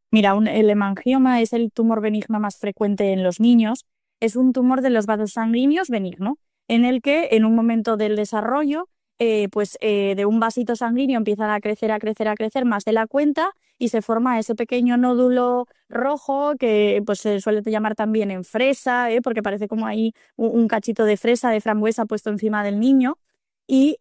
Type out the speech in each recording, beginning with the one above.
Mira, el hemangioma es el tumor benigno más frecuente en los niños. Es un tumor de los vasos sanguíneos benigno, en el que en un momento del desarrollo, de un vasito sanguíneo empiezan a crecer, a crecer, a crecer más de la cuenta y se forma ese pequeño nódulo rojo que pues se suele llamar también en fresa, porque parece como ahí un cachito de fresa, de frambuesa puesto encima del niño. Y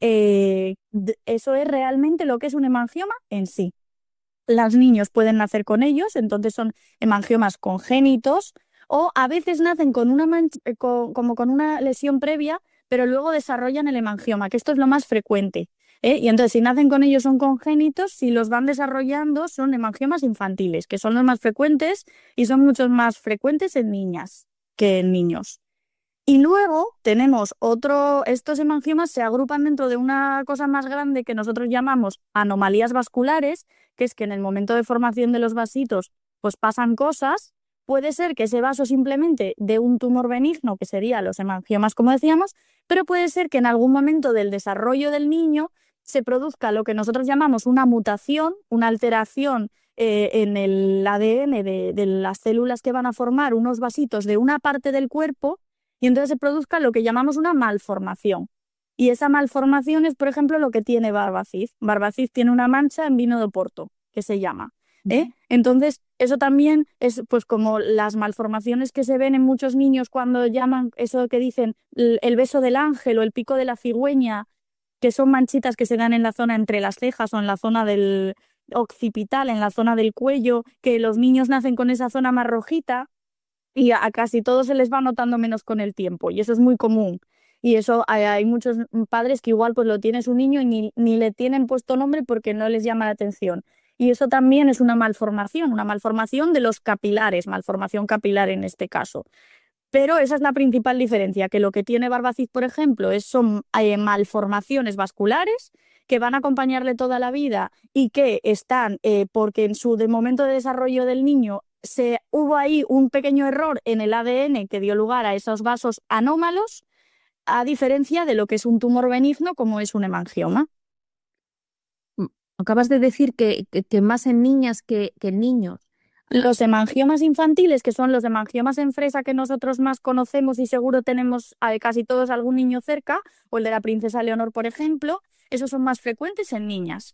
eso es realmente lo que es un hemangioma en sí. Los niños pueden nacer con ellos, entonces son hemangiomas congénitos, o a veces nacen con una como con una lesión previa, pero luego desarrollan el hemangioma, que esto es lo más frecuente. Y entonces, si nacen con ellos son congénitos, si los van desarrollando son hemangiomas infantiles, que son los más frecuentes y son mucho más frecuentes en niñas que en niños. Y luego tenemos estos hemangiomas se agrupan dentro de una cosa más grande que nosotros llamamos anomalías vasculares, que es que en el momento de formación de los vasitos pues pasan cosas. Puede ser que ese vaso simplemente dé un tumor benigno, que serían los hemangiomas, como decíamos, pero puede ser que en algún momento del desarrollo del niño se produzca lo que nosotros llamamos una mutación, una alteración en el ADN de las células que van a formar unos vasitos de una parte del cuerpo y entonces se produzca lo que llamamos una malformación. Y esa malformación es, por ejemplo, lo que tiene Barbacid. Barbacid tiene una mancha en vino de Oporto, que se llama. Entonces, eso también es pues como las malformaciones que se ven en muchos niños cuando llaman eso que dicen el beso del ángel o el pico de la cigüeña, que son manchitas que se dan en la zona entre las cejas o en la zona del occipital, en la zona del cuello, que los niños nacen con esa zona más rojita y a casi todos se les va notando menos con el tiempo y eso es muy común. Y eso hay muchos padres que igual pues lo tiene su niño y ni le tienen puesto nombre porque no les llama la atención. Y eso también es una malformación de los capilares, malformación capilar en este caso. Pero esa es la principal diferencia, que lo que tiene Barbacid, por ejemplo, son malformaciones vasculares que van a acompañarle toda la vida y que están, porque en su momento de desarrollo del niño hubo ahí un pequeño error en el ADN que dio lugar a esos vasos anómalos, a diferencia de lo que es un tumor benigno como es un hemangioma. Acabas de decir que más en niñas que en niños. Los hemangiomas infantiles, que son los hemangiomas en fresa que nosotros más conocemos y seguro tenemos a casi todos algún niño cerca, o el de la princesa Leonor, por ejemplo, esos son más frecuentes en niñas.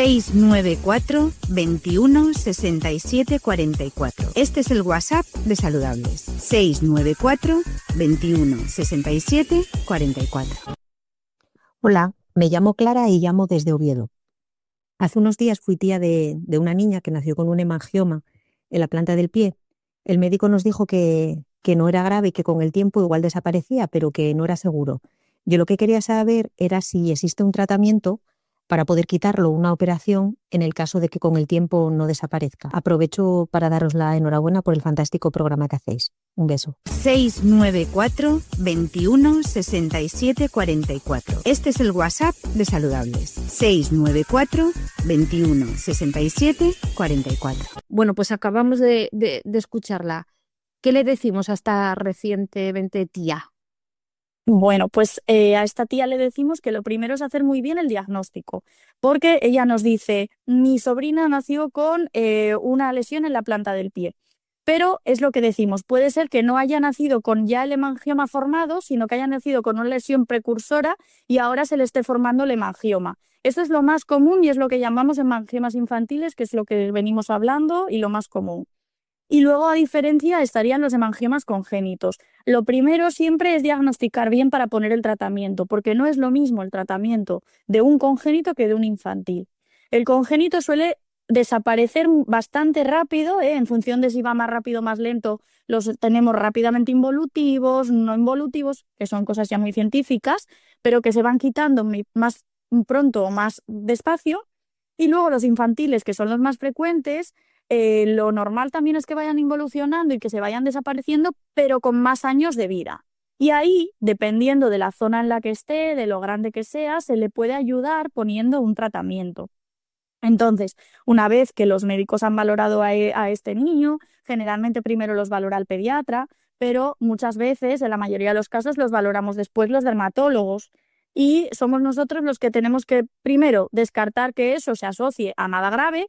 694 21 67 44. Este es el WhatsApp de Saludables. 694 21 67 44. Hola, me llamo Clara y llamo desde Oviedo. Hace unos días fui tía de una niña que nació con un hemangioma en la planta del pie. El médico nos dijo que no era grave y que con el tiempo igual desaparecía, pero que no era seguro. Yo lo que quería saber era si existe un tratamiento para poder quitarlo, una operación, en el caso de que con el tiempo no desaparezca. Aprovecho para daros la enhorabuena por el fantástico programa que hacéis. Un beso. 694 21 67 44. Este es el WhatsApp de Saludables. 694 21 67 44. Bueno, pues acabamos de escucharla. ¿Qué le decimos a esta recientemente tía? Bueno, pues a esta tía le decimos que lo primero es hacer muy bien el diagnóstico, porque ella nos dice, mi sobrina nació con una lesión en la planta del pie. Pero es lo que decimos, puede ser que no haya nacido con ya el hemangioma formado, sino que haya nacido con una lesión precursora y ahora se le esté formando el hemangioma. Esto es lo más común y es lo que llamamos hemangiomas infantiles, que es lo que venimos hablando y lo más común. Y luego, a diferencia, estarían los hemangiomas congénitos. Lo primero siempre es diagnosticar bien para poner el tratamiento, porque no es lo mismo el tratamiento de un congénito que de un infantil. El congénito suele desaparecer bastante rápido, en función de si va más rápido o más lento, los tenemos rápidamente involutivos, no involutivos, que son cosas ya muy científicas, pero que se van quitando más pronto o más despacio. Y luego los infantiles, que son los más frecuentes, lo normal también es que vayan involucionando y que se vayan desapareciendo, pero con más años de vida. Y ahí, dependiendo de la zona en la que esté, de lo grande que sea, se le puede ayudar poniendo un tratamiento. Entonces, una vez que los médicos han valorado a este niño, generalmente primero los valora el pediatra, pero muchas veces, en la mayoría de los casos, los valoramos después los dermatólogos. Y somos nosotros los que tenemos que, primero, descartar que eso se asocie a nada grave